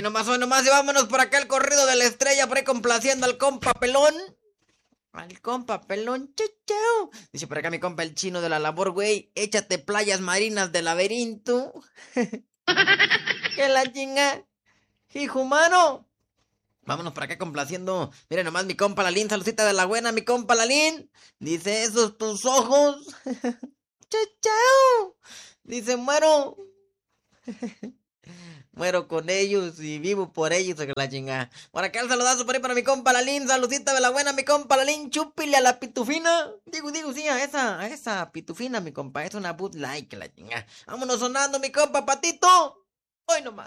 hoy nomás, y vámonos por acá el corrido de la estrella, por ahí complaciendo al compa pelón. Al compa pelón, chau, chau. Dice por acá mi compa el chino de la labor, güey, échate playas marinas de laberinto. Que la chinga, hijo humano. Vámonos por acá complaciendo. Miren nomás mi compa Lalín, saludcita de la buena, mi compa Lalín. Dice, esos tus ojos. Chau, chau. Dice, muero con ellos y vivo por ellos, que la chingada. Por acá el saludazo por ahí para mi compa Lalín, saludcita de la buena, mi compa Lalín, chúpile a la pitufina. Digo, sí, a esa pitufina, mi compa, es una Bud Light, que la chingada. Vámonos sonando, mi compa Patito. Hoy nomás.